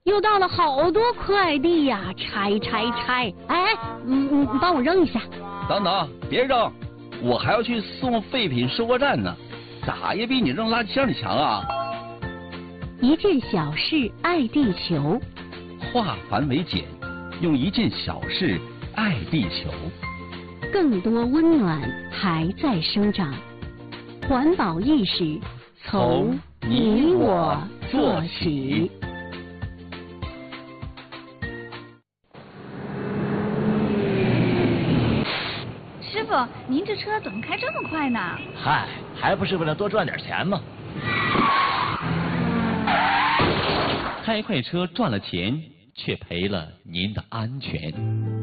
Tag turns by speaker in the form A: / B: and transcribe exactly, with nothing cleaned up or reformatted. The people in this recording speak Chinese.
A: 又到了好多快递呀，拆拆拆！哎，你你你帮我扔一下。
B: 等等，别扔，我还要去送废品收货站呢，咋也比你扔垃圾箱里强啊！
A: 一件小事爱地球，
B: 化繁为简，用一件小事爱地球。
A: 更多温暖还在生长，环保意识从你我做起。
C: 师傅，您这车怎么开这么快呢？
D: 嗨，还不是为了多赚点钱吗？
E: 开快车赚了钱，却赔了您的安全。